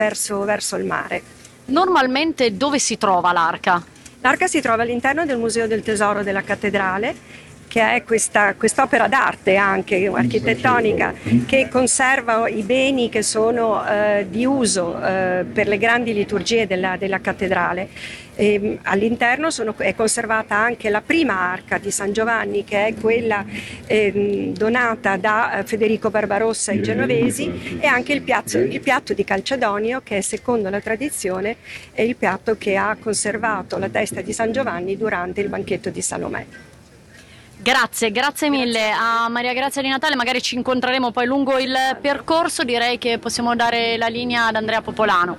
verso il mare. Normalmente dove si trova l'arca? L'arca si trova all'interno del Museo del Tesoro della Cattedrale, che è quest'opera d'arte anche architettonica che conserva i beni che sono di uso per le grandi liturgie della cattedrale. All'interno è conservata anche la prima arca di San Giovanni, che è quella donata da Federico Barbarossa ai genovesi, e anche il piatto di Calcedonio, che secondo la tradizione è il piatto che ha conservato la testa di San Giovanni durante il banchetto di Salomè. Grazie mille a Maria Grazia Di Natale, magari ci incontreremo poi lungo il percorso, direi che possiamo dare la linea ad Andrea Popolano.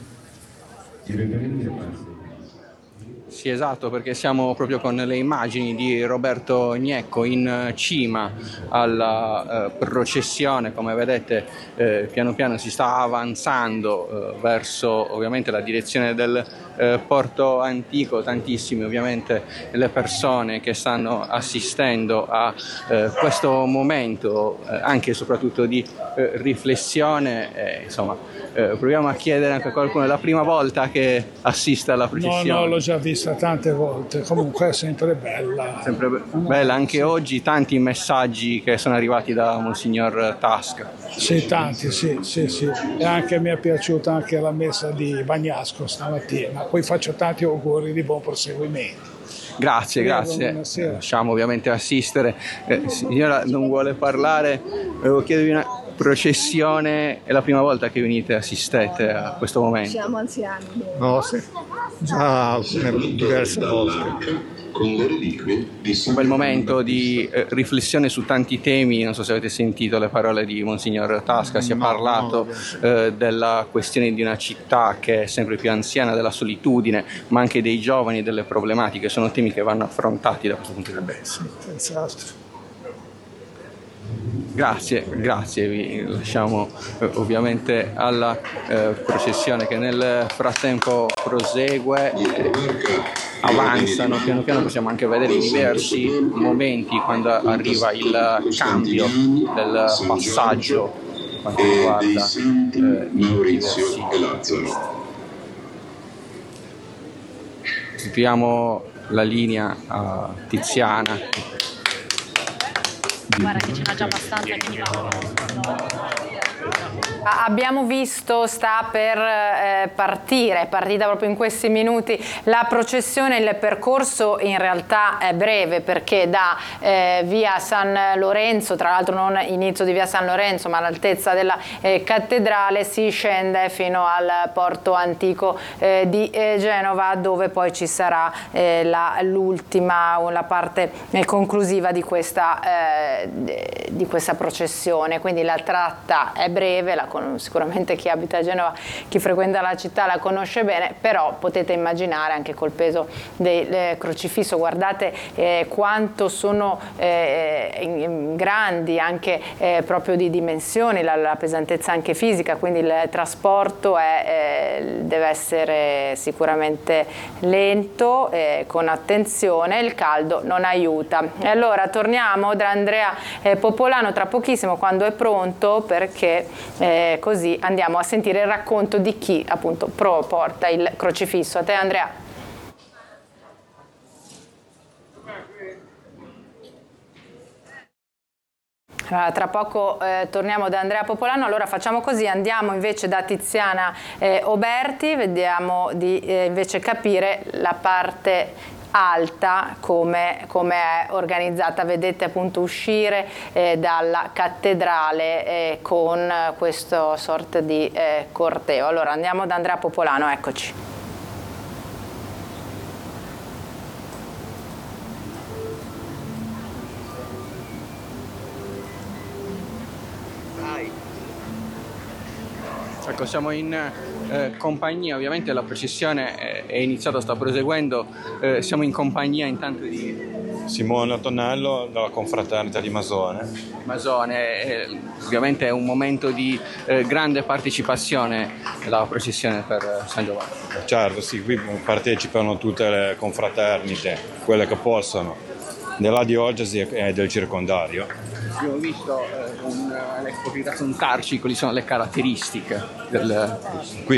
Sì, esatto, perché siamo proprio con le immagini di Roberto Gnecco in cima alla processione. Come vedete piano piano si sta avanzando verso ovviamente la direzione del Porto Antico. Tantissime ovviamente le persone che stanno assistendo a questo momento anche e soprattutto di riflessione, insomma. Proviamo a chiedere anche a qualcuno, è la prima volta che assiste alla processione? No, l'ho già vista tante volte, comunque è sempre bella. Sempre bella, anche oggi tanti messaggi che sono arrivati da Monsignor Tasca. Sì, tanti, sì. E anche mi è piaciuta anche la messa di Bagnasco stamattina. Poi faccio tanti auguri di buon proseguimento. Grazie. Lasciamo ovviamente assistere. Signora non vuole parlare, volevo chiedervi una processione, è la prima volta che venite, assistete a questo momento? Siamo anziani. No, sì, già diverse volte. Un bel momento di riflessione su tanti temi. Non so se avete sentito le parole di Monsignor Tasca, si è parlato della questione di una città che è sempre più anziana, della solitudine, ma anche dei giovani e delle problematiche. Sono temi che vanno affrontati da questo punto di vista. Senz'altro. Grazie, vi lasciamo ovviamente alla processione che nel frattempo prosegue, avanzano piano piano. Possiamo anche vedere diversi momenti quando arriva il cambio del passaggio per quanto riguarda i diversi. Diamo la linea a Tiziana. Guarda che ce n'ha già abbastanza, quindi Abbiamo visto, sta per partire, è partita proprio in questi minuti la processione. Il percorso in realtà è breve, perché da via San Lorenzo, tra l'altro non inizio di via San Lorenzo ma all'altezza della cattedrale, si scende fino al porto antico di Genova, dove poi ci sarà la parte conclusiva di questa processione. Quindi la tratta è breve, sicuramente chi abita a Genova, chi frequenta la città la conosce bene, però potete immaginare anche col peso del crocifisso, guardate quanto sono grandi anche proprio di dimensioni, la pesantezza anche fisica, quindi il trasporto deve essere sicuramente lento, con attenzione. Il caldo non aiuta. E allora torniamo da Andrea Popolano tra pochissimo, quando è pronto, perché così andiamo a sentire il racconto di chi appunto porta il crocifisso. A te Andrea. Tra poco torniamo da Andrea Popolano. Allora facciamo così, andiamo invece da Tiziana Oberti, vediamo di invece capire la parte alta come è organizzata. Vedete appunto uscire dalla cattedrale con questo sorta di corteo. Allora andiamo da Andrea Popolano, eccoci. Ecco, siamo in compagnia, ovviamente la processione è iniziata, sta proseguendo, siamo in compagnia intanto di Simone Tonello dalla confraternita di Masone. Ovviamente è un momento di grande partecipazione alla processione per San Giovanni. Certo, sì, qui partecipano tutte le confraternite, quelle che possono, della diocesi e del circondario. Abbiamo visto un Tarci, quali sono le caratteristiche del... Qui